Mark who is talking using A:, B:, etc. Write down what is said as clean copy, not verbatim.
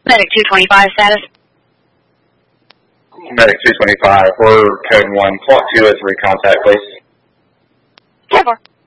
A: Medic 225 status.
B: Medic 225, we're code 1. Clock 2 is recontact, please.
A: 10-4.